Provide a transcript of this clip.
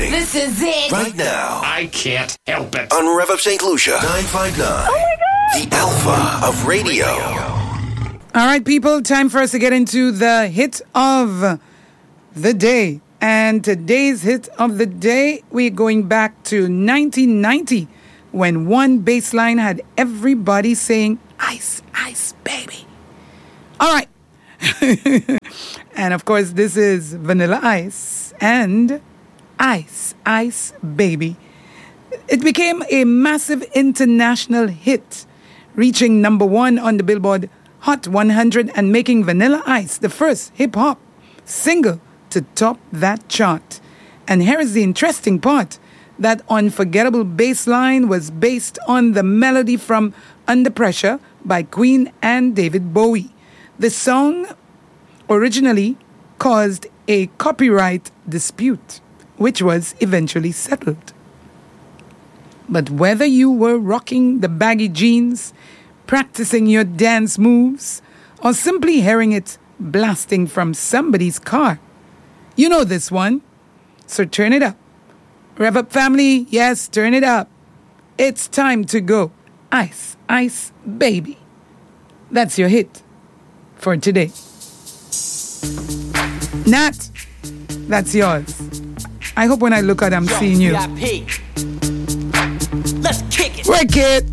This is it. Right now. I can't help it. On Rev Up St. Lucia, 959. Oh my God. The Alpha of Radio. All right, people, time for us to get into the hit of the day. And today's hit of the day, we're going back to 1990 when one bass line had everybody saying, "Ice, ice, baby." All right. And of course, this is Vanilla Ice and Ice, Ice, Baby. It became a massive international hit, reaching number 1 on the Billboard Hot 100 and making Vanilla Ice the first hip-hop single to top that chart. And here is the interesting part. That unforgettable bass line was based on the melody from Under Pressure by Queen and David Bowie. The song originally caused a copyright dispute, which was eventually settled. But whether you were rocking the baggy jeans, practicing your dance moves, or simply hearing it blasting from somebody's car, you know this one. So turn it up. Rev Up family, yes, turn it up. It's time to go. Ice, ice, baby. That's your hit for today. Nat, that's yours. I hope when I look at I'm seeing you. Let's kick it. Work it.